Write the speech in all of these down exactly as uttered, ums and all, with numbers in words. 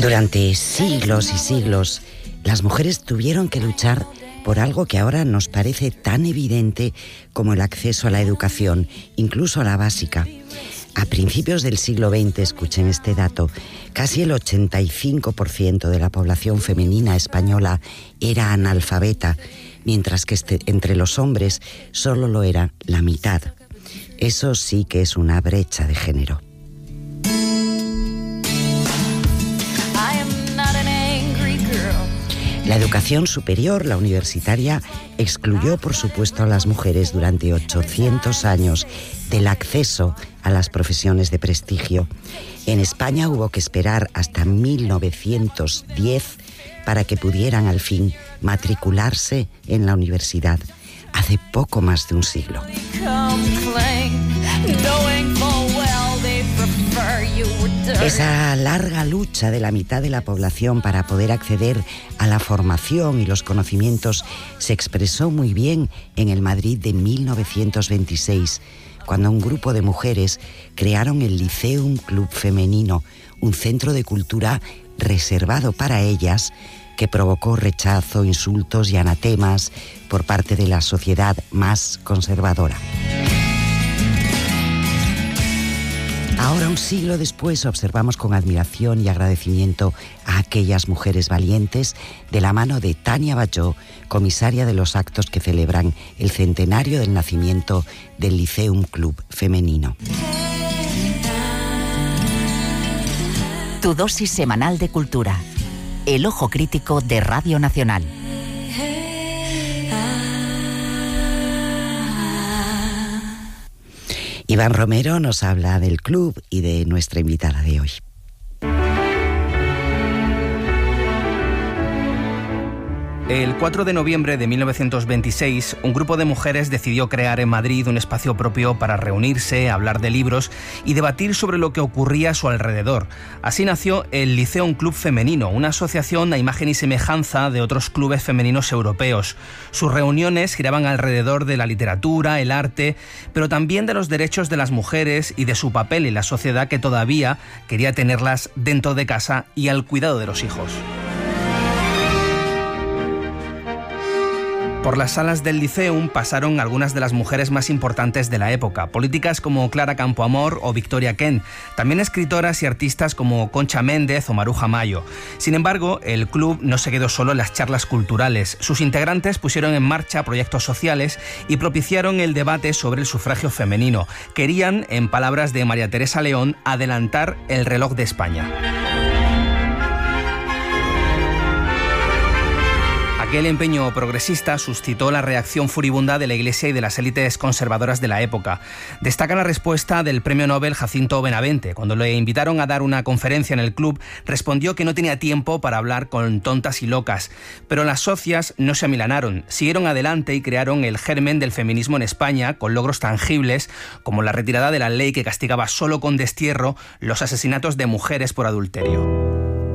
Durante siglos y siglos, las mujeres tuvieron que luchar por algo que ahora nos parece tan evidente como el acceso a la educación, incluso a la básica. A principios del siglo veinte, escuchen este dato, casi el ochenta y cinco por ciento de la población femenina española era analfabeta, mientras que este, entre los hombres solo lo era la mitad. Eso sí que es una brecha de género. La educación superior, la universitaria, excluyó, por supuesto, a las mujeres durante ochocientos años del acceso a las profesiones de prestigio. En España hubo que esperar hasta mil novecientos diez para que pudieran al fin matricularse en la universidad, hace poco más de un siglo. Esa larga lucha de la mitad de la población para poder acceder a la formación y los conocimientos se expresó muy bien en el Madrid de mil novecientos veintiséis, cuando un grupo de mujeres crearon el Lyceum Club Femenino, un centro de cultura reservado para ellas que provocó rechazo, insultos y anatemas por parte de la sociedad más conservadora. Ahora, un siglo después, observamos con admiración y agradecimiento a aquellas mujeres valientes de la mano de Tania Balló, comisaria de los actos que celebran el centenario del nacimiento del Lyceum Club Femenino. Tu dosis semanal de cultura. El ojo crítico de Radio Nacional. Iván Romero nos habla del club y de nuestra invitada de hoy. El cuatro de noviembre de mil novecientos veintiséis, un grupo de mujeres decidió crear en Madrid un espacio propio para reunirse, hablar de libros y debatir sobre lo que ocurría a su alrededor. Así nació el Lyceum Club Femenino, una asociación a imagen y semejanza de otros clubes femeninos europeos. Sus reuniones giraban alrededor de la literatura, el arte, pero también de los derechos de las mujeres y de su papel en la sociedad, que todavía quería tenerlas dentro de casa y al cuidado de los hijos. Por las salas del Lyceum pasaron algunas de las mujeres más importantes de la época, políticas como Clara Campoamor o Victoria Kent, también escritoras y artistas como Concha Méndez o Maruja Mayo. Sin embargo, el club no se quedó solo en las charlas culturales. Sus integrantes pusieron en marcha proyectos sociales y propiciaron el debate sobre el sufragio femenino. Querían, en palabras de María Teresa León, adelantar el reloj de España. Aquel empeño progresista suscitó la reacción furibunda de la Iglesia y de las élites conservadoras de la época. Destaca la respuesta del premio Nobel Jacinto Benavente. Cuando le invitaron a dar una conferencia en el club, respondió que no tenía tiempo para hablar con tontas y locas. Pero las socias no se amilanaron, siguieron adelante y crearon el germen del feminismo en España, con logros tangibles como la retirada de la ley que castigaba solo con destierro los asesinatos de mujeres por adulterio.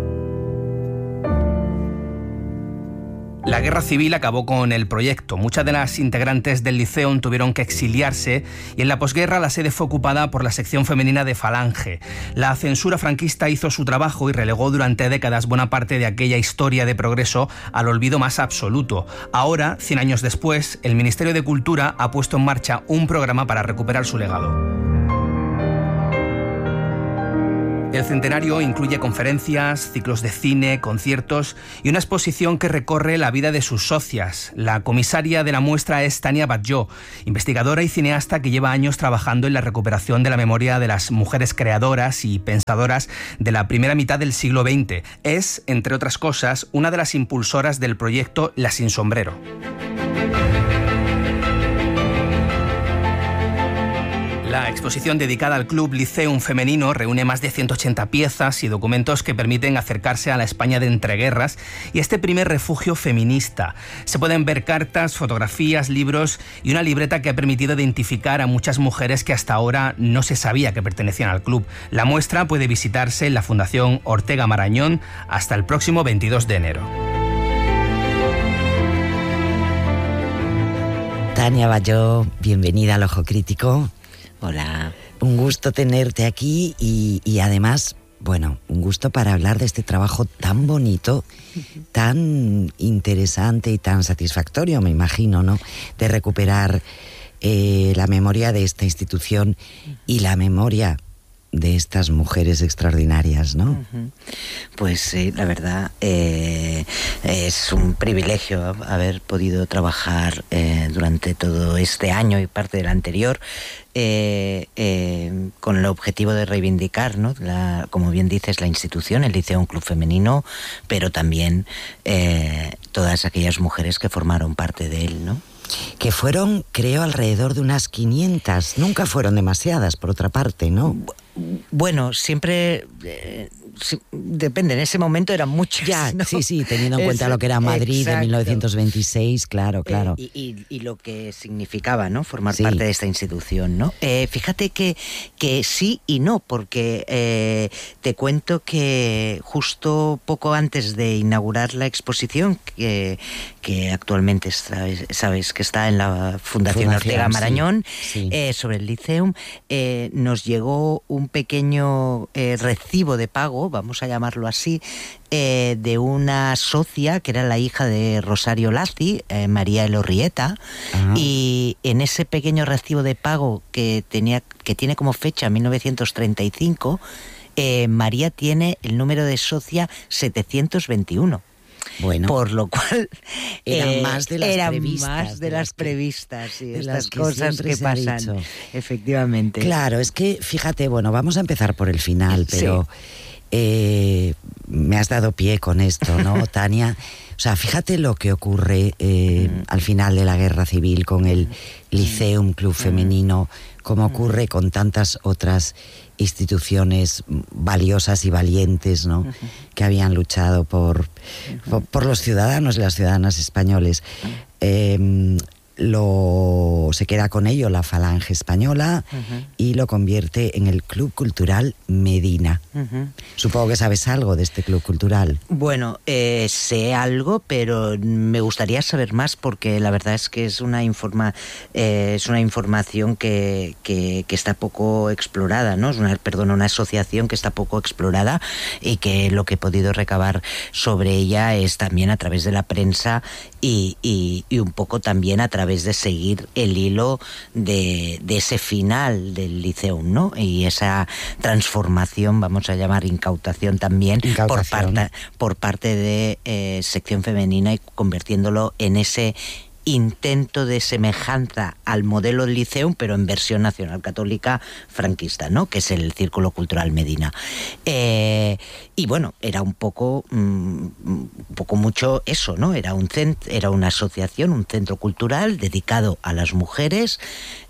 La guerra civil acabó con el proyecto. Muchas de las integrantes del Lyceum tuvieron que exiliarse y en la posguerra la sede fue ocupada por la sección femenina de Falange. La censura franquista hizo su trabajo y relegó durante décadas buena parte de aquella historia de progreso al olvido más absoluto. Ahora, cien años después, el Ministerio de Cultura ha puesto en marcha un programa para recuperar su legado. El centenario incluye conferencias, ciclos de cine, conciertos y una exposición que recorre la vida de sus socias. La comisaria de la muestra es Tania Balló, investigadora y cineasta que lleva años trabajando en la recuperación de la memoria de las mujeres creadoras y pensadoras de la primera mitad del siglo veinte. Es, entre otras cosas, una de las impulsoras del proyecto La Sin Sombrero. La exposición dedicada al Club Lyceum Femenino reúne más de ciento ochenta piezas y documentos que permiten acercarse a la España de entreguerras y este primer refugio feminista. Se pueden ver cartas, fotografías, libros y una libreta que ha permitido identificar a muchas mujeres que hasta ahora no se sabía que pertenecían al club. La muestra puede visitarse en la Fundación Ortega Marañón hasta el próximo veintidós de enero. Tania Balló, bienvenida al Ojo Crítico. Hola. Un gusto tenerte aquí y, y además Bueno, un gusto para hablar de este trabajo tan bonito, tan interesante y tan satisfactorio, me imagino, ¿no? De recuperar eh, la memoria de esta institución y la memoria de estas mujeres extraordinarias, ¿no? Uh-huh. Pues sí, la verdad eh, es un privilegio haber podido trabajar eh, durante todo este año y parte del anterior eh, eh, con el objetivo de reivindicar, ¿no? La, como bien dices, la institución, el Liceo, un club femenino, pero también eh, todas aquellas mujeres que formaron parte de él, ¿no? Que fueron, creo, alrededor de unas quinientas. Nunca fueron demasiadas, por otra parte, ¿no? Bueno, siempre... Eh, sí, depende, en ese momento eran muchas, ya, ¿no? Sí, sí, teniendo en cuenta es, lo que era Madrid exacto. de mil novecientos veintiséis, claro, claro. Eh, y, y, y lo que significaba, ¿no? Formar sí. parte de esta institución, ¿no? Eh, fíjate que, que sí y no, porque eh, te cuento que justo poco antes de inaugurar la exposición, que, que actualmente sabes, sabes que está en la Fundación, Fundación Ortega Marañón, sí, sí. Eh, sobre el Liceum, eh, nos llegó un pequeño eh, recibo de pago, vamos a llamarlo así, eh, de una socia que era la hija de Rosario Lazi, eh, María Elorrieta, uh-huh. y en ese pequeño recibo de pago que tenía, que tiene como fecha mil novecientos treinta y cinco, eh, María tiene el número de socia setecientos veintiuno. Bueno, por lo cual eran eh, más de las eran previstas, más de, de las, las que, previstas y de estas que cosas que pasan, efectivamente. Claro, es que fíjate, bueno, vamos a empezar por el final, pero sí. eh, me has dado pie con esto, ¿no, Tania? O sea, fíjate lo que ocurre eh, mm. al final de la Guerra Civil con el Liceum, club femenino, como ocurre con tantas otras instituciones valiosas y valientes, ¿no? Uh-huh. que habían luchado por, uh-huh. por, por los ciudadanos y las ciudadanas españoles. Uh-huh. Eh, lo, se queda con ello la Falange Española uh-huh. y lo convierte en el Club Cultural Medina. Uh-huh. Supongo que sabes algo de este club cultural. Bueno, eh, sé algo, pero me gustaría saber más porque la verdad es que es una informa, eh, es una información que, que, que está poco explorada, ¿no? Es una, perdón, una asociación que está poco explorada y que lo que he podido recabar sobre ella es también a través de la prensa y, y, y un poco también a través de seguir el hilo de, de ese final del Liceum, ¿no? Y esa transformación, vamos a llamar incautación también, incautación. Por, parte, por parte de eh, sección femenina y convirtiéndolo en ese intento de semejanza al modelo del Liceum, pero en versión nacional católica franquista, ¿no? Que es el Círculo Cultural Medina. Eh, y bueno, era un poco, mm, un poco mucho eso, ¿no? Era un cent- era una asociación, un centro cultural dedicado a las mujeres.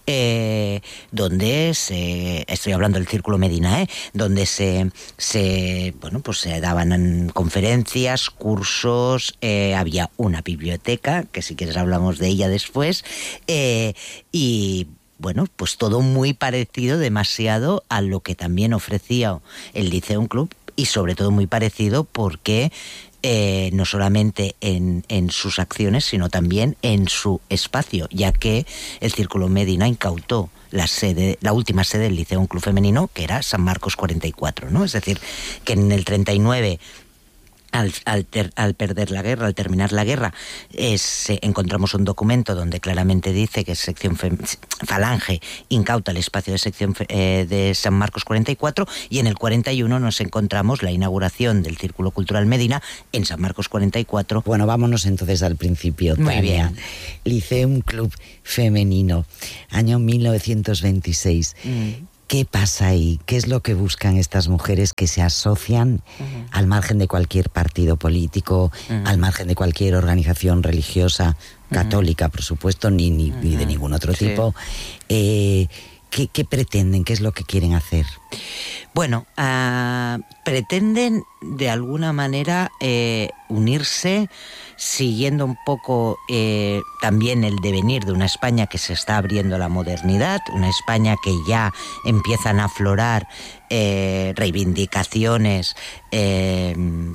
Eh, donde se, estoy hablando del Círculo Medina, ¿eh? donde se, se, bueno, pues se daban conferencias, cursos, eh, había una biblioteca, que si quieres hablamos de ella después, eh, y bueno, pues todo muy parecido demasiado a lo que también ofrecía el Liceum Club y sobre todo muy parecido porque Eh, no solamente en, en sus acciones, sino también en su espacio, ya que el Círculo Medina incautó la sede, la última sede del Liceo, un club femenino, que era San Marcos cuarenta y cuatro, ¿no? Es decir, que en el treinta y nueve... Al, al, ter, al perder la guerra, al terminar la guerra, es, eh, encontramos un documento donde claramente dice que sección fem, Falange incauta el espacio de sección eh, de San Marcos cuarenta y cuatro, y en el cuarenta y uno nos encontramos la inauguración del Círculo Cultural Medina en San Marcos cuarenta y cuatro. Bueno, vámonos entonces al principio. Muy Tania. bien. Liceum Club Femenino, año mil novecientos veintiséis. Mm. ¿Qué pasa ahí? ¿Qué es lo que buscan estas mujeres que se asocian uh-huh. al margen de cualquier partido político, uh-huh. al margen de cualquier organización religiosa, uh-huh. católica, por supuesto, ni, ni, uh-huh. ni de ningún otro sí. tipo? Eh, ¿qué, ¿Qué pretenden? ¿Qué es lo que quieren hacer? Bueno, uh, pretenden de alguna manera eh, unirse siguiendo un poco eh, también el devenir de una España que se está abriendo a la modernidad, una España que ya empiezan a aflorar eh, reivindicaciones eh,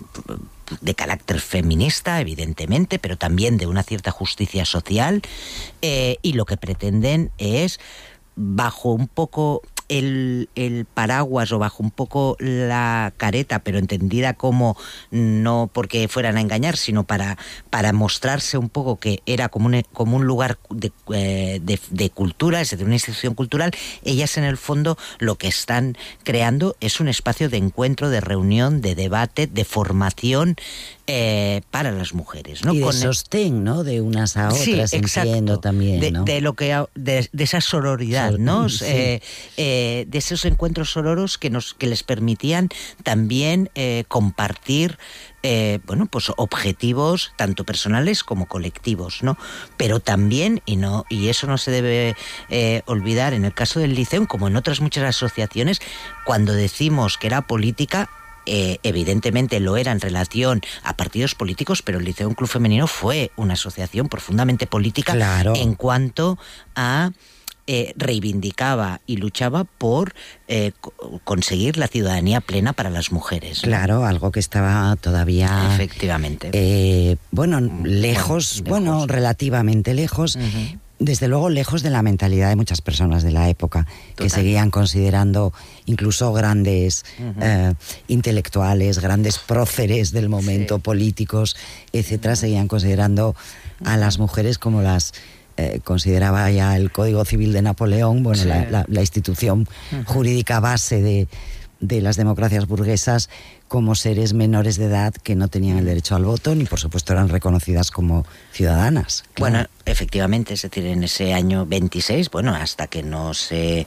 de carácter feminista, evidentemente, pero también de una cierta justicia social, eh, y lo que pretenden es, bajo un poco el, el paraguas o bajo un poco la careta, pero entendida como no porque fueran a engañar, sino para, para mostrarse un poco que era como un, como un lugar de, eh, de, de cultura, es decir, una institución cultural, ellas en el fondo lo que están creando es un espacio de encuentro, de reunión, de debate, de formación eh, para las mujeres, ¿no? Y de Con sostén, ¿no? De unas a otras, sí, exacto. entiendo también, de, ¿no? de lo que de, de esa sororidad, Sor- ¿no? sí. Eh, eh, de esos encuentros sororos que nos que les permitían también eh, compartir eh, bueno, pues objetivos tanto personales como colectivos, ¿no? Pero también, y no y eso no se debe eh, olvidar en el caso del Liceum, como en otras muchas asociaciones, cuando decimos que era política, Eh, evidentemente lo era en relación a partidos políticos, pero el Liceum Club Femenino fue una asociación profundamente política, claro, en cuanto a eh, reivindicaba y luchaba por eh, co- conseguir la ciudadanía plena para las mujeres, ¿no? Claro, algo que estaba todavía... Efectivamente. Eh, bueno, lejos, Bueno, bueno, lejos. relativamente lejos. Uh-huh. Desde luego lejos de la mentalidad de muchas personas de la época, que Total. seguían considerando incluso grandes Uh-huh. eh, intelectuales, grandes próceres del momento, Sí. políticos, etcétera, seguían considerando a las mujeres como las eh, consideraba ya el Código Civil de Napoleón, bueno, Sí. la, la, la institución Uh-huh. jurídica base de, de las democracias burguesas, como seres menores de edad que no tenían el derecho al voto ni por supuesto eran reconocidas como ciudadanas. Claro. Bueno, efectivamente, es decir, en ese año veintiséis, bueno, hasta que no se,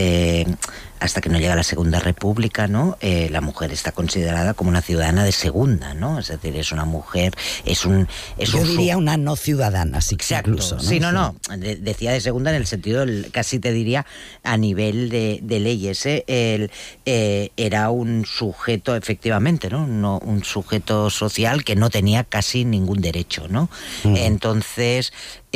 se hasta que no llega la Segunda República, ¿no? Eh, la mujer está considerada como una ciudadana de segunda, ¿no? Es decir, es una mujer, es un... Es Yo un diría sub... una no ciudadana, sí, Exacto. incluso, ¿no? Sí, no, no. De- decía de segunda en el sentido, el, casi te diría, a nivel de, de leyes, ¿eh? El, eh, era un sujeto, efectivamente, ¿no? No, un sujeto social que no tenía casi ningún derecho, ¿no? Mm. Entonces,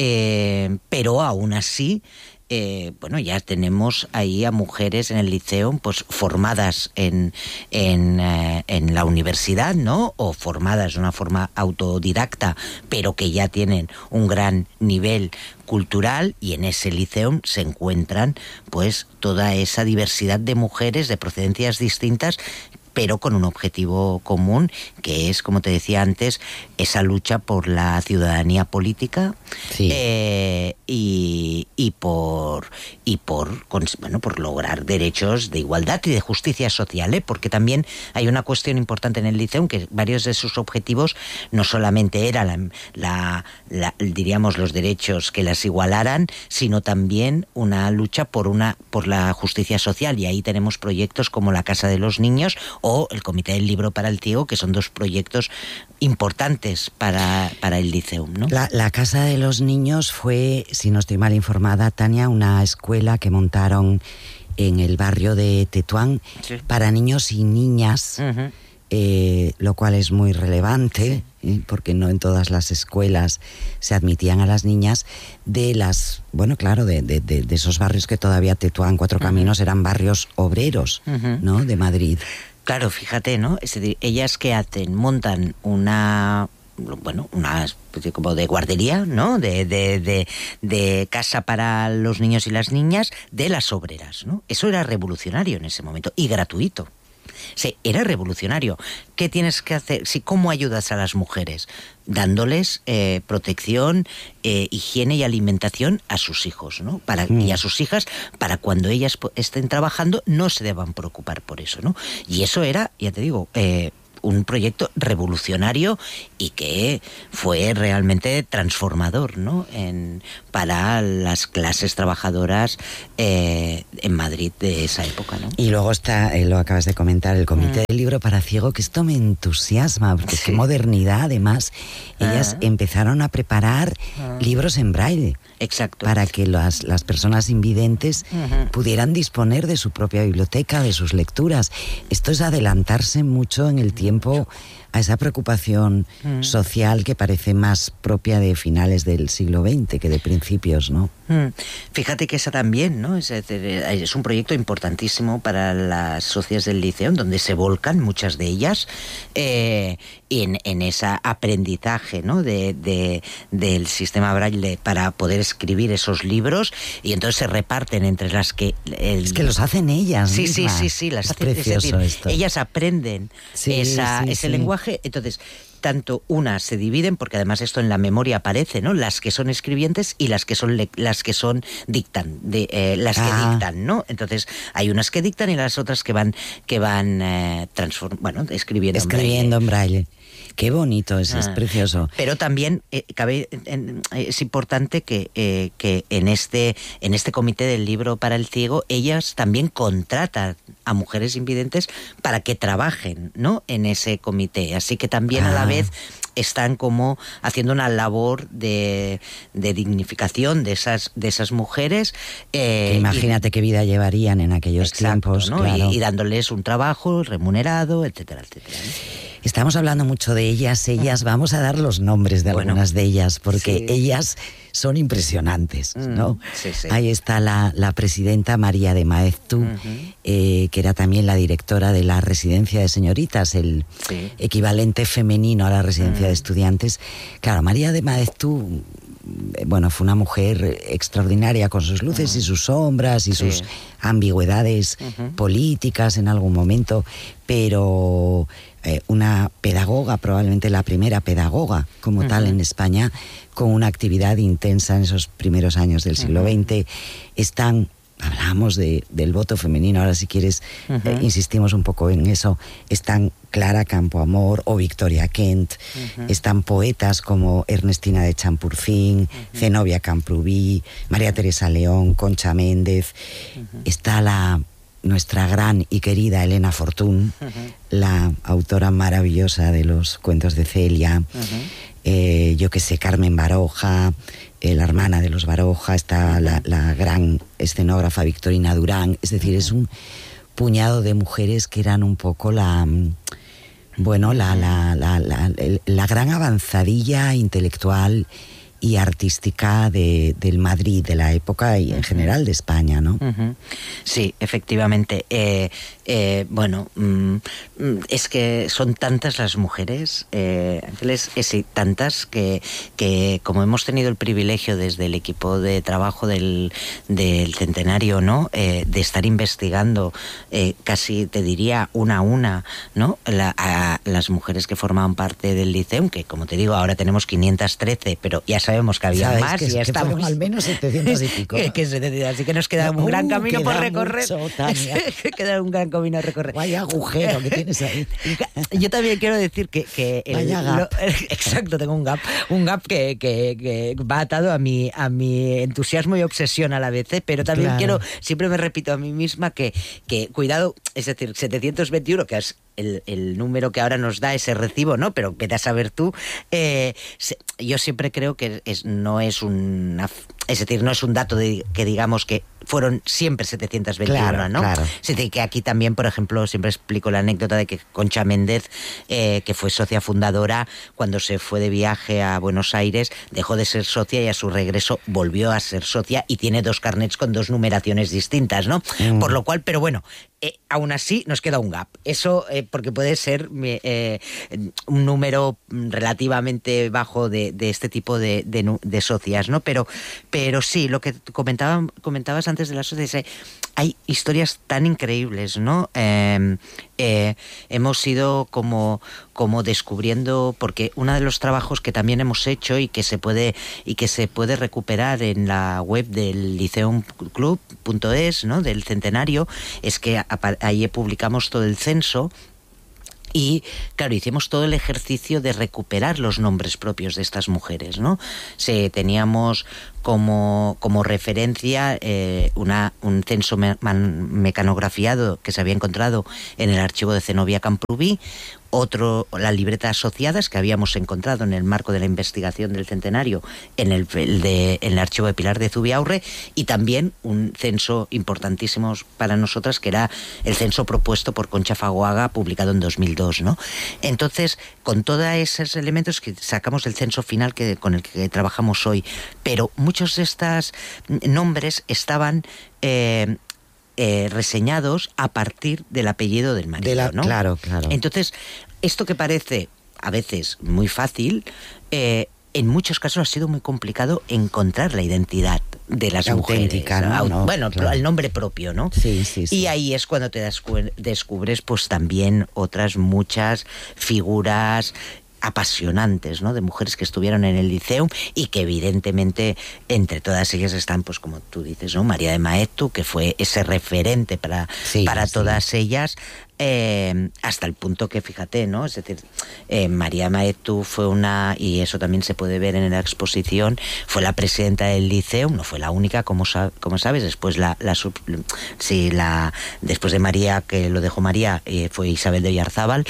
eh, pero aún así... Eh, bueno, ya tenemos ahí a mujeres en el liceo pues formadas en, en, eh, en la universidad, ¿no? O formadas de una forma autodidacta, pero que ya tienen un gran nivel cultural, y en ese liceo se encuentran pues toda esa diversidad de mujeres de procedencias distintas, pero con un objetivo común, que es, como te decía antes, esa lucha por la ciudadanía política, Sí. eh, y, y por y por bueno por lograr derechos de igualdad y de justicia social, ¿eh? Porque también hay una cuestión importante en el liceo, que varios de sus objetivos no solamente eran la, la, la, diríamos los derechos que las igualaran, sino también una lucha por una por la justicia social, y ahí tenemos proyectos como la Casa de los Niños o el Comité del Libro para el Ciego, que son dos proyectos importantes para, para el Liceum, ¿no? La, la Casa de los Niños fue, si no estoy mal informada, Tania, una escuela que montaron en el barrio de Tetuán, Sí. para niños y niñas, Uh-huh. eh, lo cual es muy relevante, ¿eh? Porque no en todas las escuelas se admitían a las niñas de las, bueno, claro, de, de, de, de esos barrios que todavía Tetuán, Cuatro Caminos, uh-huh. eran barrios obreros, Uh-huh. ¿no?, de Madrid. Claro, fíjate, ¿no? Es decir, ellas ¿qué hacen? Montan una, bueno, una especie como de guardería, ¿no? De, de, de, de casa para los niños y las niñas de las obreras, ¿no? Eso era revolucionario en ese momento, y gratuito. Sí, era revolucionario. ¿Qué tienes que hacer? Sí, ¿cómo ayudas a las mujeres? Dándoles eh, protección, eh, higiene y alimentación a sus hijos, ¿no? Para, mm. Y a sus hijas, para cuando ellas estén trabajando no se deban preocupar por eso, ¿no? Y eso era, ya te digo, eh, un proyecto revolucionario y que fue realmente transformador, ¿no? En, para las clases trabajadoras eh, en Madrid de esa época, ¿no? Y luego está, eh, lo acabas de comentar, el Comité mm. del Libro para Ciego, que esto me entusiasma, porque sí. qué modernidad, además. Ellas ah. empezaron a preparar ah. libros en braille. Exacto. Para que las, las personas invidentes uh-huh. pudieran disponer de su propia biblioteca, de sus lecturas. Esto es adelantarse mucho en el tiempo a esa preocupación uh-huh. social que parece más propia de finales del siglo veinte que de principios, ¿no? Fíjate que esa también, ¿no? Es, es un proyecto importantísimo para las socias del liceo, donde se volcan muchas de ellas eh, en, en ese aprendizaje, ¿no? de, de, del sistema Braille para poder escribir esos libros, y entonces se reparten entre las que... El... Es que los hacen ellas. Sí, mismas. sí, sí, sí, las es hacen, precioso es decir, esto. Ellas aprenden sí, esa, sí, ese sí. lenguaje, entonces... Tanto unas se dividen, porque además esto en la memoria aparece, ¿no? Las que son escribientes y las que son le- las que son dictan, de, eh, las que ah. dictan, ¿no? Entonces hay unas que dictan y las otras que van que van eh, transform- bueno, escribiendo, escribiendo en braille. En braille. Qué bonito, es, ah. es precioso. Pero también eh, cabe, en, es importante que, eh, que en este en este comité del libro para el ciego, ellas también contratan a mujeres invidentes para que trabajen, ¿no? En ese comité. Así que también ah. a la vez están como haciendo una labor de, de dignificación de esas de esas mujeres. Eh, imagínate y, qué vida llevarían en aquellos exacto, tiempos, ¿no? claro. y, y dándoles un trabajo remunerado, etcétera, etcétera. Estamos hablando mucho de ellas, ellas, vamos a dar los nombres de bueno, algunas de ellas, porque sí. ellas son impresionantes, ¿no? Sí, sí. Ahí está la, la presidenta María de Maeztu, uh-huh. eh, que era también la directora de la residencia de señoritas, el sí. equivalente femenino a la residencia uh-huh. de estudiantes. Claro, María de Maeztu, bueno, fue una mujer extraordinaria con sus luces uh-huh. y sus sombras y sí. sus ambigüedades uh-huh. políticas en algún momento, pero eh, una pedagoga, probablemente la primera pedagoga como uh-huh. tal en España, con una actividad intensa en esos primeros años del siglo uh-huh. veinte. Están, hablamos de, del voto femenino, ahora si quieres uh-huh. eh, insistimos un poco en eso, están Clara Campoamor o Victoria Kent, uh-huh. están poetas como Ernestina de Champurcín, uh-huh. Zenobia Camprubí, María Teresa León, Concha Méndez, uh-huh. está la nuestra gran y querida Elena Fortún, uh-huh. la autora maravillosa de los cuentos de Celia, uh-huh. eh, yo que sé, Carmen Baroja, eh, la hermana de los Baroja, está uh-huh. la, la gran escenógrafa Victorina Durán, es decir, uh-huh. es un puñado de mujeres que eran un poco la... Bueno, la, la, la, la, la gran avanzadilla intelectual y artística de, del Madrid de la época y en general de España, ¿no? Uh-huh. Sí, efectivamente. Eh, eh, bueno, mm, es que son tantas las mujeres, eh, Ángeles, es tantas que, que como hemos tenido el privilegio desde el equipo de trabajo del, del centenario, ¿no? Eh, de estar investigando eh, casi, te diría, una a una, ¿no? La, a las mujeres que formaban parte del liceo, que como te digo, ahora tenemos quinientas trece, pero ya sabemos que había ¿Sabes? más que, y ya que estamos fueron al menos setecientos y pico. que, que setecientos, así que nos queda no, un gran uh, camino por recorrer. Mucho, Tania. Queda un gran camino a recorrer. Vaya agujero que tienes ahí. Yo también quiero decir que, que el, Vaya gap. Lo, exacto, tengo un gap, un gap que, que, que va atado a mi a mi entusiasmo y obsesión a la vez, ¿eh? Pero también claro. quiero, siempre me repito a mí misma que, que cuidado, es decir, setecientos veintiuno, que es El, el número que ahora nos da ese recibo, ¿no? Pero vete a saber tú. Eh, se, yo siempre creo que es, no es una... Es decir, no es un dato de, que digamos que fueron siempre setecientos veintiuno, claro, ¿no? Claro. Es decir, que aquí también, por ejemplo, siempre explico la anécdota de que Concha Méndez, eh, que fue socia fundadora, cuando se fue de viaje a Buenos Aires, dejó de ser socia y a su regreso volvió a ser socia y tiene dos carnets con dos numeraciones distintas, ¿no? Mm. Por lo cual, pero bueno, eh, aún así nos queda un gap. Eso, eh, porque puede ser eh, un número relativamente bajo de, de este tipo de, de, de socias, ¿no? Pero, pero sí, lo que comentaba, comentabas antes de las socias, eh, hay historias tan increíbles, ¿no? Eh, eh, hemos ido como, como descubriendo, porque uno de los trabajos que también hemos hecho y que se puede y que se puede recuperar en la web del liceum club punto es, ¿no? Del centenario, es que ahí publicamos todo el censo. Y, claro, hicimos todo el ejercicio de recuperar los nombres propios de estas mujeres, ¿no? Se, teníamos como, como referencia eh, una, un censo me, man, mecanografiado que se había encontrado en el archivo de Zenobia Camprubí, otro, la libreta asociadas que habíamos encontrado en el marco de la investigación del centenario en el, el de, en el archivo de Pilar de Zubiaurre, y también un censo importantísimo para nosotras, que era el censo propuesto por Concha Fagoaga, publicado en dos mil dos, ¿no? Entonces, con todos esos elementos que sacamos del censo final que, con el que trabajamos hoy, pero muchos de estos nombres estaban eh, eh, reseñados a partir del apellido del marido, de la, ¿no? Claro, claro. Entonces, esto que parece a veces muy fácil, eh, en muchos casos ha sido muy complicado encontrar la identidad de las auténtica, mujeres. ¿no? No, bueno, claro. El nombre propio, ¿no? Sí, sí, sí. Y ahí es cuando te das, descubres pues también otras muchas figuras apasionantes, ¿no? De mujeres que estuvieron en el Liceum y que evidentemente entre todas ellas están, pues como tú dices, ¿no? María de Maeztu, que fue ese referente para, sí, para sí. todas ellas, eh, hasta el punto que, fíjate, ¿no? Es decir, eh, María Maeztu fue una, y eso también se puede ver en la exposición, fue la presidenta del Liceum, no fue la única, como, como sabes, después la, la, sí, la después de María, que lo dejó María, eh, fue Isabel de Oyarzábal,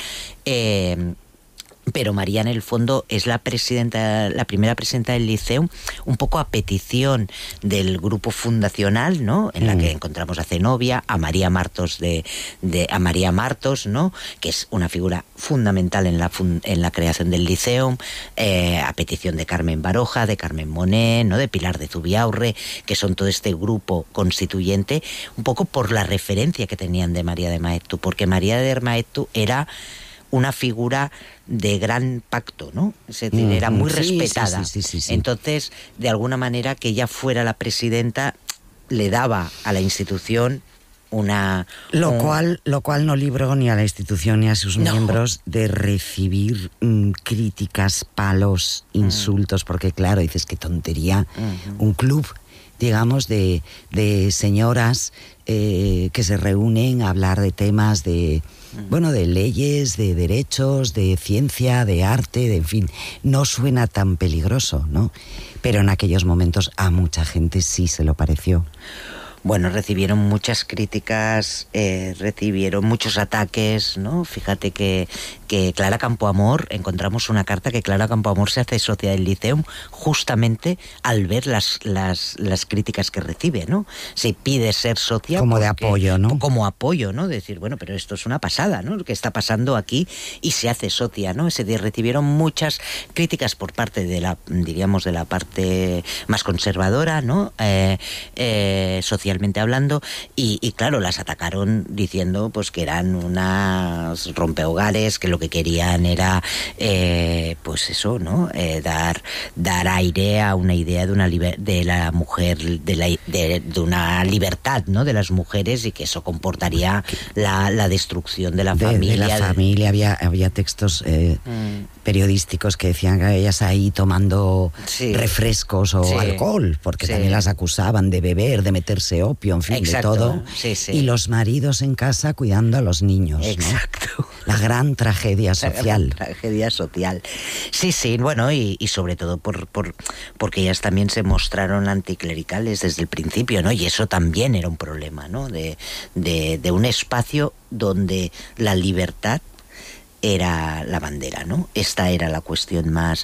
eh, pero María en el fondo es la presidenta, la primera presidenta del Liceum, un poco a petición del grupo fundacional, ¿no? En la mm. que encontramos a Zenobia, a María Martos de, de a María Martos, ¿no? Que es una figura fundamental en la fun, en la creación del Liceum, eh, a petición de Carmen Baroja, de Carmen Monet, ¿no? De Pilar de Zubiaurre, que son todo este grupo constituyente, un poco por la referencia que tenían de María de Maeztu, porque María de Maeztu era una figura de gran pacto, ¿no? Es decir, mm, era muy sí, respetada. Sí, sí, sí, sí. Entonces, de alguna manera, que ella fuera la presidenta le daba a la institución una... Lo, un... cual, lo cual no libró ni a la institución ni a sus no. miembros de recibir mm, críticas, palos, insultos, mm. porque claro, dices, qué tontería. Mm-hmm. Un club, digamos, de, de señoras eh, que se reúnen a hablar de temas de... Bueno, de leyes, de derechos, de ciencia, de arte, de en fin, no suena tan peligroso, ¿no? Pero en aquellos momentos a mucha gente sí se lo pareció. Bueno, recibieron muchas críticas, eh, recibieron muchos ataques, ¿no? Fíjate que, que Clara Campoamor, encontramos una carta que Clara Campoamor se hace socia del Liceum justamente al ver las, las, las críticas que recibe, ¿no? Se pide ser socia como porque, de apoyo, ¿no? Como apoyo, ¿no? Decir, bueno, pero esto es una pasada, ¿no? Lo que está pasando aquí, y se hace socia, ¿no? Ese día recibieron muchas críticas por parte de la, diríamos, de la parte más conservadora, ¿no? Eh, eh, social hablando, y, y claro, las atacaron diciendo pues que eran unas rompehogares, que lo que querían era eh, pues eso, ¿no? Eh, dar dar aire a una idea de una liber- de la mujer, de, la, de, de una libertad, ¿no? De las mujeres, y que eso comportaría la, la destrucción de la de, familia. De la familia, había, había textos eh, mm. periodísticos que decían que ellas ahí tomando sí. refrescos o sí. alcohol, porque sí. también las acusaban de beber, de meterse opio, en fin, exacto, de todo. Sí, sí. Y los maridos en casa cuidando a los niños. Exacto. ¿no? La gran tragedia social. La gran tragedia social. Sí, sí, bueno, y, y sobre todo por, por porque ellas también se mostraron anticlericales desde el principio, ¿no? Y eso también era un problema, ¿no? De, de, de un espacio donde la libertad era la bandera, ¿no? Esta era la cuestión más,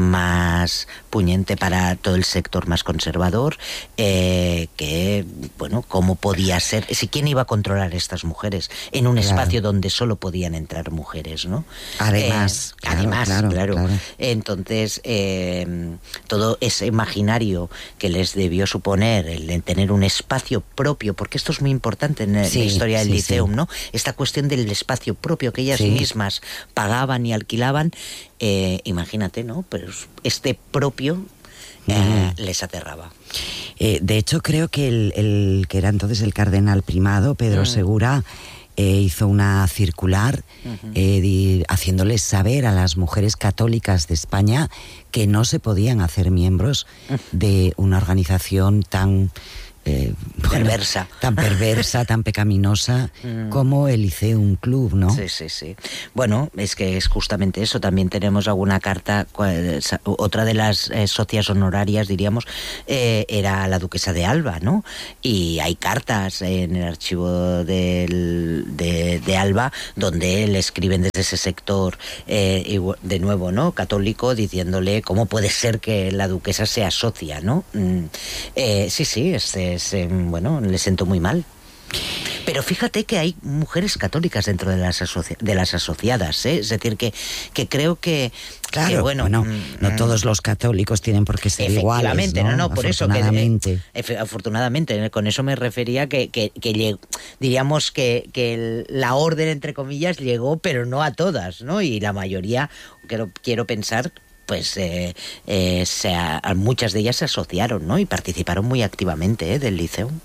más puñente para todo el sector más conservador, eh, que, bueno, cómo podía ser, si quién iba a controlar a estas mujeres en un claro. espacio donde solo podían entrar mujeres, ¿no? Además, eh, claro, además, claro, claro. claro. Entonces, eh, todo ese imaginario que les debió suponer el de tener un espacio propio, porque esto es muy importante en sí, la historia del sí, Liceum, sí. ¿no? Esta cuestión del espacio propio que ellas sí. mismas pagaban y alquilaban, eh, imagínate, ¿no? Pero este propio eh, mm. les aterraba. Eh, de hecho, creo que el, el que era entonces el cardenal primado, Pedro mm. Segura, eh, hizo una circular uh-huh. eh, di, haciéndoles saber a las mujeres católicas de España que no se podían hacer miembros uh-huh. de una organización tan Eh, perversa. Bueno, tan perversa, tan pecaminosa mm. como el Lyceum Club, ¿no? Sí, sí, sí. Bueno, es que es justamente eso. También tenemos alguna carta, otra de las eh, socias honorarias, diríamos, eh, era la duquesa de Alba, ¿no? Y hay cartas en el archivo del, de, de Alba donde le escriben desde ese sector, eh, de nuevo, ¿no? Católico, diciéndole cómo puede ser que la duquesa sea socia, ¿no? Mm, eh, sí, sí, este es, eh, bueno, le sentó muy mal. Pero fíjate que hay mujeres católicas dentro de las, asoci- de las asociadas, ¿eh? Es decir, que, que creo que... Claro, que, bueno, bueno mm, no todos los católicos tienen por qué ser iguales, efectivamente, ¿no? no, no, por eso que... Afortunadamente. Eh, afortunadamente, con eso me refería que, que, que lleg- diríamos que, que el, la orden, entre comillas, llegó, pero no a todas, ¿no? Y la mayoría, quiero, quiero pensar... pues eh, eh, se a, a muchas de ellas se asociaron, ¿no? Y participaron muy activamente, ¿eh? Del Lyceum.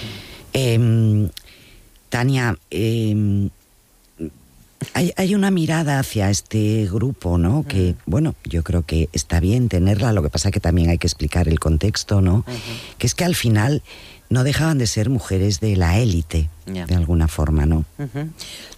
Eh, Tania, eh, hay, hay una mirada hacia este grupo, ¿no? Que, bueno, yo creo que está bien tenerla, lo que pasa que también hay que explicar el contexto, ¿no? Uh-huh. Que es que al final no dejaban de ser mujeres de la élite, yeah. de alguna forma, ¿no? Uh-huh.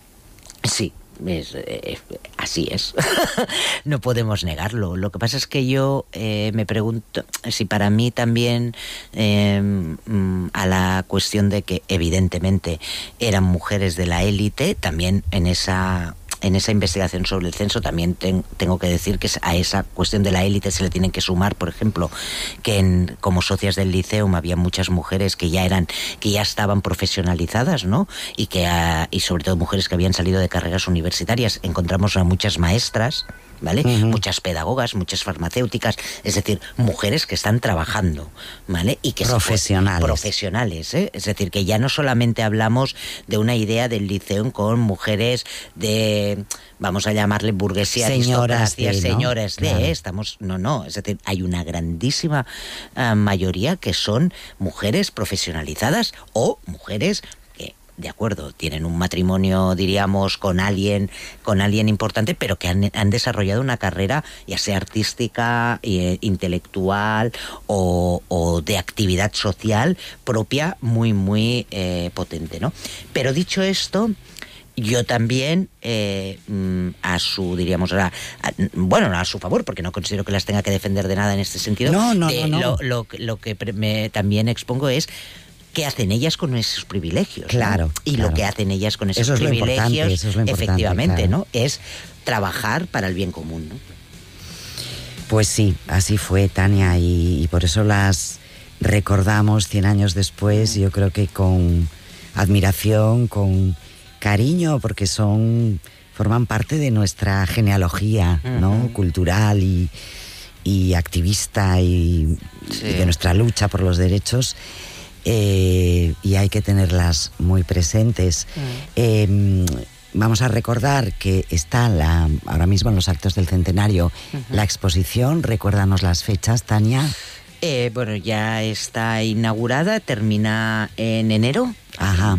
Sí. Es, eh, así es. No podemos negarlo. Lo que pasa es que yo eh, me pregunto si para mí también eh, a la cuestión de que evidentemente eran mujeres de la élite, también en esa... en esa investigación sobre el censo también ten, tengo que decir que a esa cuestión de la élite se le tienen que sumar, por ejemplo, que en, como socias del Lyceum había muchas mujeres que ya eran, que ya estaban profesionalizadas, ¿no? Y que uh, y sobre todo mujeres que habían salido de carreras universitarias. Encontramos a muchas maestras, ¿vale? Uh-huh. Muchas pedagogas, muchas farmacéuticas, es decir, mujeres que están trabajando, ¿vale? Y que profesionales. Se, profesionales, ¿eh? Es decir, que ya no solamente hablamos de una idea del Lyceum con mujeres de, vamos a llamarle burguesía, señoras aristocracia, de, ¿no? señores de, claro. estamos, no, no, es decir, hay una grandísima uh, mayoría que son mujeres profesionalizadas o mujeres de acuerdo, tienen un matrimonio, diríamos, con alguien, con alguien importante, pero que han, han desarrollado una carrera, ya sea artística, eh, intelectual o, o de actividad social propia, muy, muy eh, potente, ¿no? Pero dicho esto, yo también, eh, a su, diríamos, a, a, bueno, a su favor, porque no considero que las tenga que defender de nada en este sentido. No, no, de, no, no. Lo, lo, lo que me, también expongo es qué hacen ellas con esos privilegios, claro, ¿no? Y claro. lo que hacen ellas con esos eso es privilegios, eso es lo efectivamente, claro. ¿no? Es trabajar para el bien común, ¿no? Pues sí, así fue, Tania, y, y por eso las recordamos cien años después, yo creo que con admiración, con cariño, porque son forman parte de nuestra genealogía, ¿no? Uh-huh. Cultural y, y activista y, sí. y de nuestra lucha por los derechos. Eh, y hay que tenerlas muy presentes. Mm. Eh, vamos a recordar que está la, ahora mismo en los actos del centenario uh-huh. la exposición. Recuérdanos las fechas, Tania. Eh, bueno, ya está inaugurada, termina en enero. Ajá.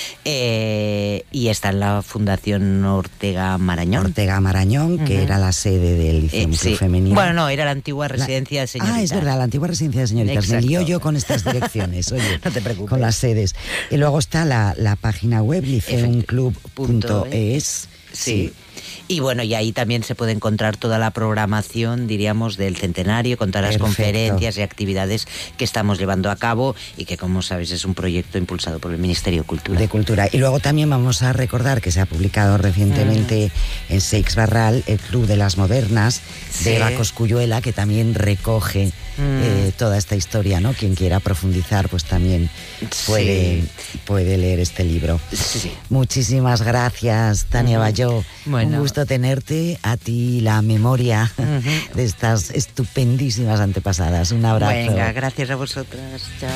Eh, y está en la Fundación Ortega Marañón. Ortega Marañón, uh-huh. que era la sede del Lyceum eh, sí. Femenino. Bueno, no, era la antigua residencia la... de señoritas. Ah, es verdad, la antigua residencia de señoritas. Exacto. Me lío yo con estas direcciones, oye. No te preocupes. Con las sedes. Y luego está la, la página web, lyceum club punto es. Sí. Y bueno, y ahí también se puede encontrar toda la programación, diríamos, del centenario, con todas las Perfecto. Conferencias y actividades que estamos llevando a cabo y que, como sabéis, es un proyecto impulsado por el Ministerio de Cultura. De Cultura. Y luego también vamos a recordar que se ha publicado recientemente mm. en Seix Barral el Club de las Modernas sí. de Eva Cosculluela, que también recoge mm. eh, toda esta historia, ¿no? Quien quiera profundizar, pues también puede, sí. puede leer este libro. Sí. Muchísimas gracias, Tania mm. Bayó. Bueno. Un gusto tenerte, a ti la memoria uh-huh. de estas estupendísimas antepasadas. Un abrazo. Venga, gracias a vosotras. Chao.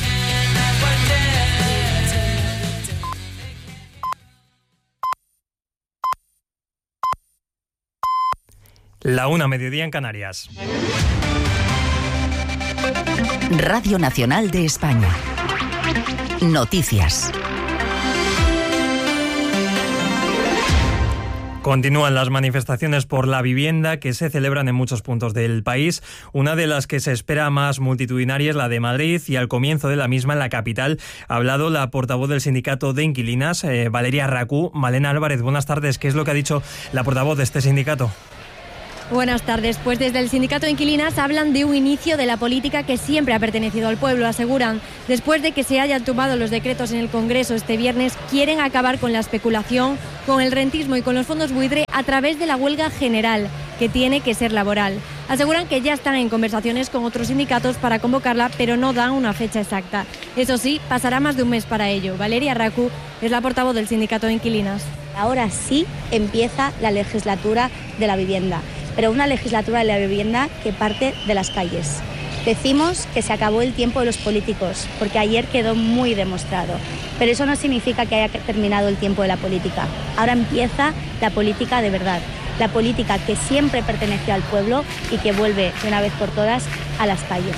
La una, mediodía en Canarias. Radio Nacional de España. Noticias. Continúan las manifestaciones por la vivienda que se celebran en muchos puntos del país. Una de las que se espera más multitudinaria es la de Madrid, y al comienzo de la misma en la capital ha hablado la portavoz del sindicato de inquilinas, eh, Valeria Racú. Malena Álvarez, buenas tardes. ¿Qué es lo que ha dicho la portavoz de este sindicato? Buenas tardes. Pues desde el sindicato de inquilinas hablan de un inicio de la política que siempre ha pertenecido al pueblo. Aseguran, después de que se hayan tomado los decretos en el Congreso este viernes, quieren acabar con la especulación, con el rentismo y con los fondos buitre a través de la huelga general, que tiene que ser laboral. Aseguran que ya están en conversaciones con otros sindicatos para convocarla, pero no dan una fecha exacta. Eso sí, pasará más de un mes para ello. Valeria Racú es la portavoz del sindicato de inquilinas. Ahora sí empieza la legislatura de la vivienda, pero una legislatura de la vivienda que parte de las calles. Decimos que se acabó el tiempo de los políticos, porque ayer quedó muy demostrado, pero eso no significa que haya terminado el tiempo de la política. Ahora empieza la política de verdad, la política que siempre perteneció al pueblo y que vuelve de una vez por todas a las calles.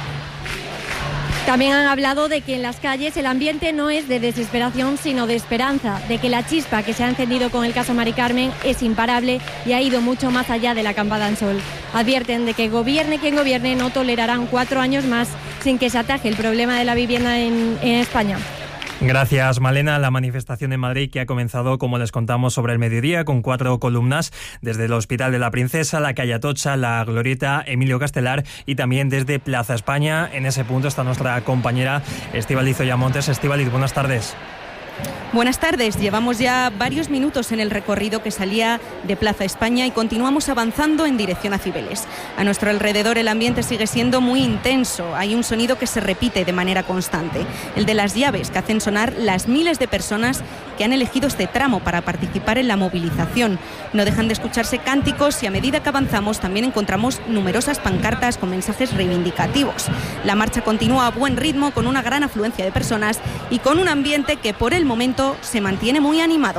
También han hablado de que en las calles el ambiente no es de desesperación, sino de esperanza, de que la chispa que se ha encendido con el caso Mari Carmen es imparable y ha ido mucho más allá de la campada en sol. Advierten de que gobierne quien gobierne, no tolerarán cuatro años más sin que se ataje el problema de la vivienda en, en España. Gracias, Malena. La manifestación en Madrid, que ha comenzado, como les contamos, sobre el mediodía, con cuatro columnas desde el Hospital de la Princesa, la calle Atocha, la Glorieta Emilio Castelar y también desde Plaza España. En ese punto está nuestra compañera Estíbaliz Oyamontes. Estíbaliz, buenas tardes. Buenas tardes. Llevamos ya varios minutos en el recorrido que salía de Plaza España y continuamos avanzando en dirección a Cibeles. A nuestro alrededor el ambiente sigue siendo muy intenso. Hay un sonido que se repite de manera constante, el de las llaves que hacen sonar las miles de personas que han elegido este tramo para participar en la movilización. No dejan de escucharse cánticos y a medida que avanzamos también encontramos numerosas pancartas con mensajes reivindicativos. La marcha continúa a buen ritmo, con una gran afluencia de personas y con un ambiente que por el momento se mantiene muy animado.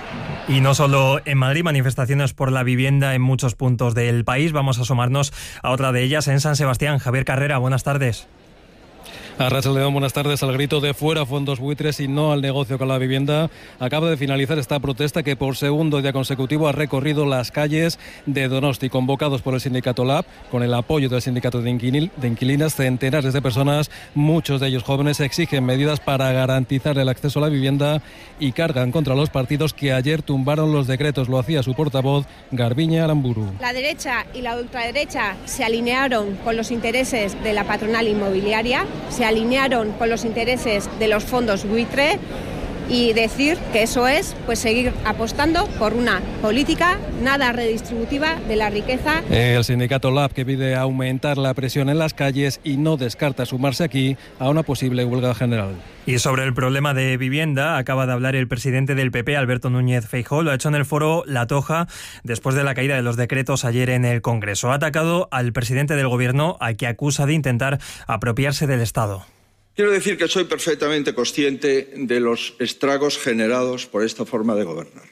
Y no solo en Madrid, manifestaciones por la vivienda en muchos puntos del país. Vamos a asomarnos a otra de ellas en San Sebastián. Javier Carrera, buenas tardes. Arrachaldeón, buenas tardes. Al grito de fuera fondos buitres y no al negocio con la vivienda, acaba de finalizar esta protesta que por segundo día consecutivo ha recorrido las calles de Donosti. Convocados por el sindicato Lab, con el apoyo del sindicato de, inquilin, de inquilinas, centenares de personas, muchos de ellos jóvenes, exigen medidas para garantizar el acceso a la vivienda y cargan contra los partidos que ayer tumbaron los decretos. Lo hacía su portavoz, Garbiñe Aramburu. La derecha y la ultraderecha se alinearon con los intereses de la patronal inmobiliaria, se alinearon con los intereses de los fondos buitre, y decir que eso es pues seguir apostando por una política nada redistributiva de la riqueza. El sindicato Lab, que pide aumentar la presión en las calles y no descarta sumarse aquí a una posible huelga general. Y sobre el problema de vivienda acaba de hablar el presidente del P P, Alberto Núñez Feijóo. Lo ha hecho en el foro La Toja después de la caída de los decretos ayer en el Congreso. Ha atacado al presidente del Gobierno, al que acusa de intentar apropiarse del Estado. Quiero decir que soy perfectamente consciente de los estragos generados por esta forma de gobernar.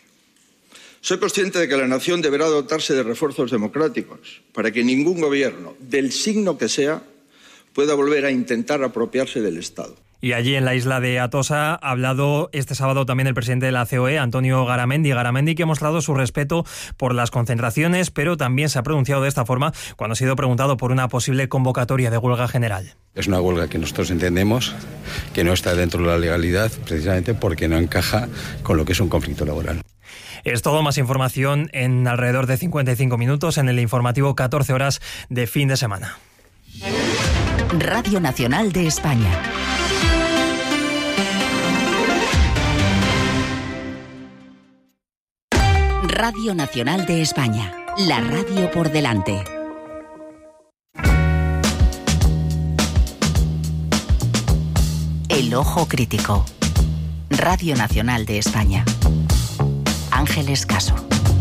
Soy consciente de que la nación deberá dotarse de refuerzos democráticos para que ningún gobierno, del signo que sea, pueda volver a intentar apropiarse del Estado. Y allí en la isla de Atosa ha hablado este sábado también el presidente de la C O E, Antonio Garamendi. Garamendi, que ha mostrado su respeto por las concentraciones, pero también se ha pronunciado de esta forma cuando ha sido preguntado por una posible convocatoria de huelga general. Es una huelga que nosotros entendemos que no está dentro de la legalidad, precisamente porque no encaja con lo que es un conflicto laboral. Es todo. Más información en alrededor de cincuenta y cinco minutos en el informativo catorce horas de fin de semana. Radio Nacional de España. Radio Nacional de España, la radio por delante. El ojo crítico. Radio Nacional de España. Ángeles Caso.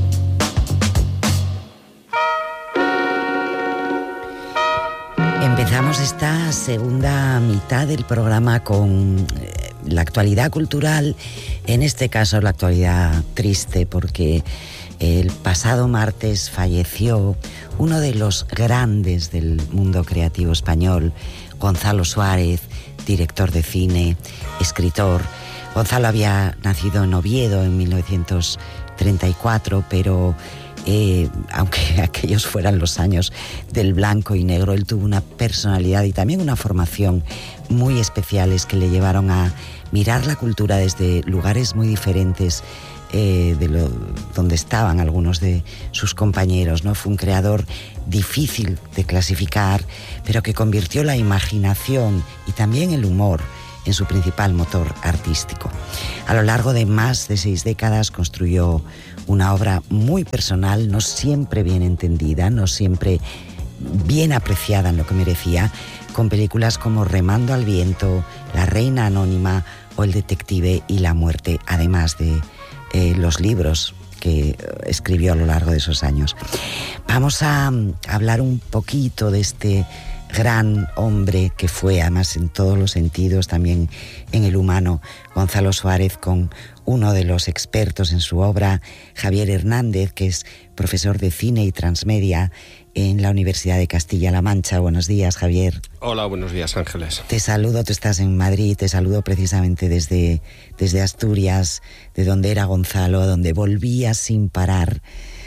Empezamos esta segunda mitad del programa con la actualidad cultural, en este caso la actualidad triste, porque el pasado martes falleció uno de los grandes del mundo creativo español, Gonzalo Suárez, director de cine, escritor. Gonzalo había nacido en Oviedo en mil novecientos treinta y cuatro, pero eh, aunque aquellos fueran los años del blanco y negro, él tuvo una personalidad y también una formación muy especiales que le llevaron a mirar la cultura desde lugares muy diferentes eh, de lo, donde estaban algunos de sus compañeros, ¿no? Fue un creador difícil de clasificar, pero que convirtió la imaginación y también el humor en su principal motor artístico. A lo largo de más de seis décadas construyó una obra muy personal, no siempre bien entendida, no siempre bien apreciada en lo que merecía, con películas como Remando al viento, La reina anónima o El detective y la muerte, además de eh, los libros que escribió a lo largo de esos años. Vamos a hablar un poquito de este gran hombre que fue, además en todos los sentidos, también en el humano, Gonzalo Suárez, con uno de los expertos en su obra, Javier Hernández, que es profesor de cine y transmedia en la Universidad de Castilla-La Mancha. Buenos días, Javier. Hola, buenos días, Ángeles. Te saludo, tú estás en Madrid, te saludo precisamente desde, desde Asturias, de donde era Gonzalo, donde volvía sin parar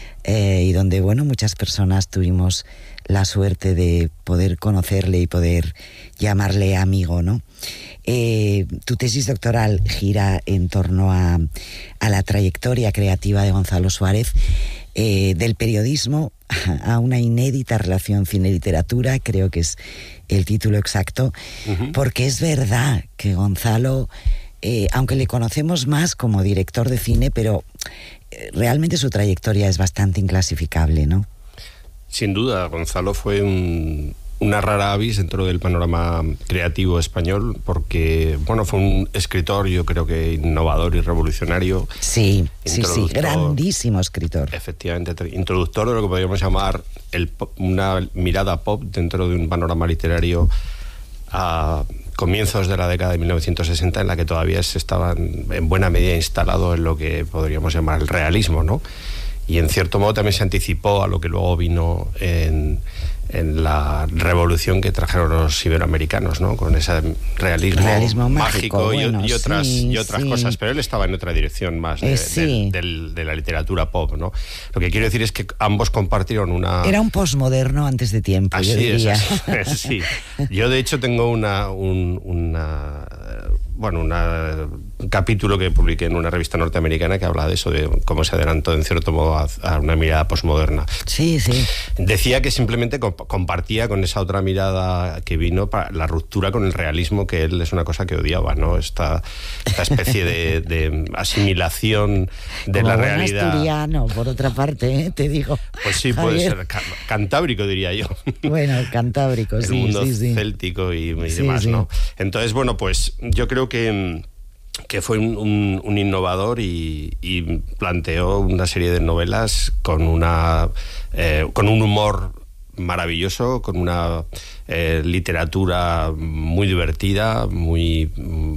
eh, y donde, bueno, muchas personas tuvimos la suerte de poder conocerle y poder llamarle amigo, ¿no? Eh, tu tesis doctoral gira en torno a, a la trayectoria creativa de Gonzalo Suárez, eh, del periodismo a una inédita relación cine-literatura, creo que es el título exacto, uh-huh. Porque es verdad que Gonzalo, eh, aunque le conocemos más como director de cine, pero eh, realmente su trayectoria es bastante inclasificable, ¿no? Sin duda, Gonzalo fue un, una rara avis dentro del panorama creativo español, porque, bueno, fue un escritor, yo creo que innovador y revolucionario. Sí, sí, sí, grandísimo escritor. Efectivamente, introductor de lo que podríamos llamar el pop, una mirada pop dentro de un panorama literario a comienzos de la década de mil novecientos sesenta, en la que todavía se estaba en buena medida instalado en lo que podríamos llamar el realismo, ¿no? Y en cierto modo también se anticipó a lo que luego vino en, en la revolución que trajeron los iberoamericanos, ¿no? Con ese realismo, realismo mágico, mágico y, bueno, y otras, sí, y otras sí. cosas, pero él estaba en otra dirección más de, eh, sí. de, de, de la literatura pop, ¿no? Lo que quiero decir es que ambos compartieron una... Era un posmoderno antes de tiempo, así yo diría. Es, así, sí. Yo de hecho tengo una... Un, una bueno, una, un capítulo que publiqué en una revista norteamericana que habla de eso, de cómo se adelantó en cierto modo a, a una mirada posmoderna. Sí, sí. Decía que simplemente comp- compartía con esa otra mirada que vino para la ruptura con el realismo, que él es una cosa que odiaba, ¿no? Esta, esta especie de, de asimilación de como la buen realidad. Asturiano, por otra parte, ¿eh? Te digo. Pues sí, Javier. puede ser ca- cantábrico, diría yo. Bueno, cantábrico, el sí, mundo sí, sí. céltico y, y Sí, demás, sí. ¿no? Entonces, bueno, pues yo creo que, que fue un, un, un innovador y, y planteó una serie de novelas con una eh, con un humor maravilloso, con una eh, literatura muy divertida, muy,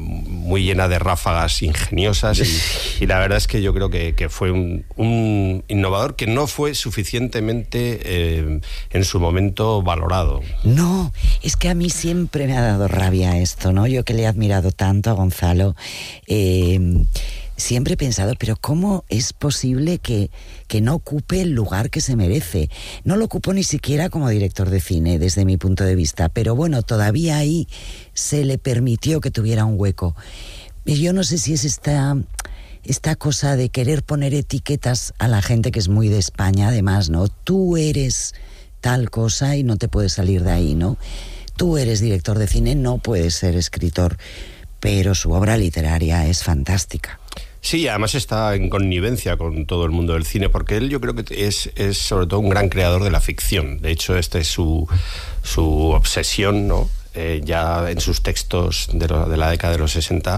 muy llena de ráfagas ingeniosas y, y la verdad es que yo creo que, que fue un, un innovador que no fue suficientemente eh, en su momento valorado. No, es que a mí siempre me ha dado rabia esto, ¿no? Yo que le he admirado tanto a Gonzalo, eh, siempre he pensado, pero ¿cómo es posible que, que no ocupe el lugar que se merece? No lo ocupó ni siquiera como director de cine, desde mi punto de vista, pero bueno, todavía ahí se le permitió que tuviera un hueco. Y yo no sé si es esta, esta cosa de querer poner etiquetas a la gente, que es muy de España, además, ¿no? Tú eres tal cosa y no te puedes salir de ahí, ¿no? Tú eres director de cine, no puedes ser escritor, pero su obra literaria es fantástica. Sí, además está en connivencia con todo el mundo del cine, porque él yo creo que es, es sobre todo un gran creador de la ficción. De hecho, esta es su, su obsesión, ¿no? Eh, ya en sus textos de, lo, de la década de los sesenta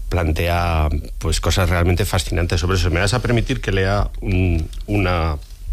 plantea pues cosas realmente fascinantes sobre eso. Me vas a permitir que lea un, una,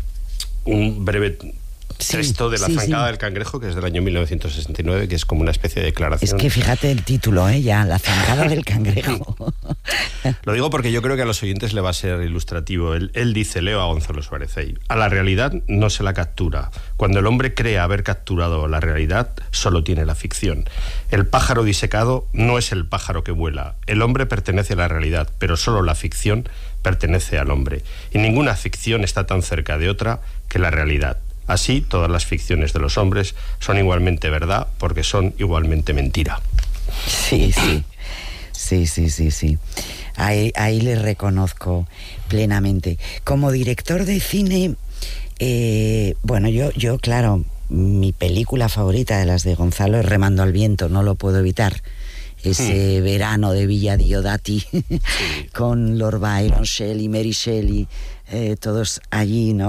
un breve Sí, texto de La sí, zancada sí. del cangrejo, que es del año mil novecientos sesenta y nueve, que es como una especie de declaración. Es que fíjate el título, ¿eh? Ya, La zancada del cangrejo. Lo digo porque yo creo que a los oyentes le va a ser ilustrativo. Él, él dice, leo a Gonzalo Suárez ahí, a la realidad no se la captura. Cuando el hombre cree haber capturado la realidad, solo tiene la ficción. El pájaro disecado no es el pájaro que vuela. El hombre pertenece a la realidad, pero solo la ficción pertenece al hombre. Y ninguna ficción está tan cerca de otra que la realidad. Así, todas las ficciones de los hombres son igualmente verdad porque son igualmente mentira. Sí, sí. Sí, sí, sí, sí. Ahí, ahí le reconozco plenamente. Como director de cine, eh, bueno, yo, yo, claro, mi película favorita de las de Gonzalo es Remando al viento, no lo puedo evitar. Ese hmm. verano de Villa Diodati, sí. con Lord Byron, Shelley, Mary Shelley, eh, todos allí, ¿no?